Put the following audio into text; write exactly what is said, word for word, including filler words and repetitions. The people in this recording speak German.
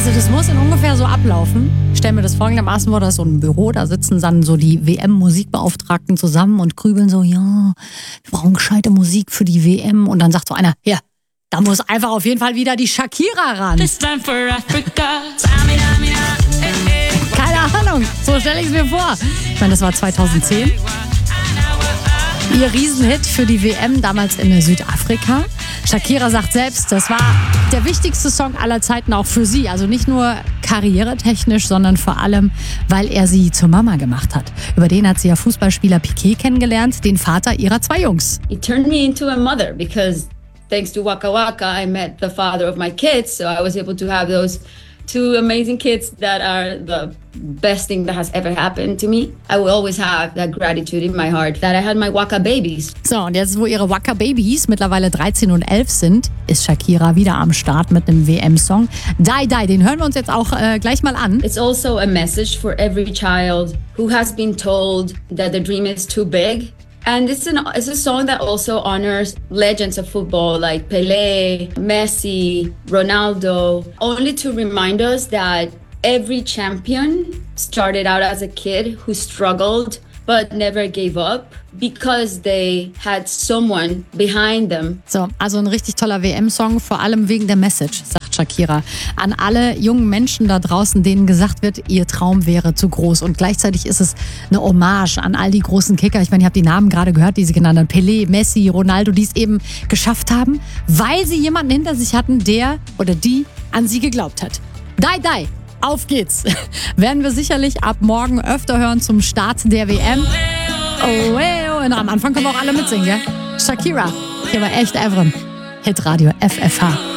Also das muss in ungefähr so ablaufen. Ich stelle mir das folgendermaßen vor, da ist so ein Büro, da sitzen dann so die W M-Musikbeauftragten zusammen und grübeln so, ja, wir brauchen gescheite Musik für die W M. Und dann sagt so einer, ja, da muss einfach auf jeden Fall wieder die Shakira ran. Keine Ahnung, so stelle ich es mir vor. Ich meine, das war zweitausendzehn. Ihr Riesenhit für die W M, damals in Südafrika. Shakira sagt selbst, das war der wichtigste Song aller Zeiten auch für sie. Also nicht nur karrieretechnisch, sondern vor allem, weil er sie zur Mama gemacht hat. Über den hat sie ja Fußballspieler Piqué kennengelernt, den Vater ihrer zwei Jungs. It turned me into a mother because thanks to Waka Waka, I met the father of my kids. So I was able to have those two amazing kids that are the best thing that has ever happened to me. I will always have that gratitude in my heart that I had my Waka Babies. So, und jetzt, wo ihre Waka Babies mittlerweile dreizehn und elf sind, ist Shakira wieder am Start mit einem W M-Song. Die Die, den hören wir uns jetzt auch äh, gleich mal an. It's also a message for every child who has been told that the dream is too big. And it's, an, it's a song that also honors legends of football like Pelé, Messi, Ronaldo, only to remind us that every champion started out as a kid who struggled but never gave up because they had someone behind them. So, also ein richtig toller W M-Song, vor allem wegen der Message, sagt Shakira. An alle jungen Menschen da draußen, denen gesagt wird, ihr Traum wäre zu groß. Und gleichzeitig ist es eine Hommage an all die großen Kicker. Ich meine, ihr habt die Namen gerade gehört, die sie genannt haben. Pelé, Messi, Ronaldo, die es eben geschafft haben, weil sie jemanden hinter sich hatten, der oder die an sie geglaubt hat. Die, die. Auf geht's. Werden wir sicherlich ab morgen öfter hören zum Start der W M. Oh, oh, und am Anfang können wir auch alle mitsingen, gell? Shakira, hier bei Echt Evren. Hitradio F F H.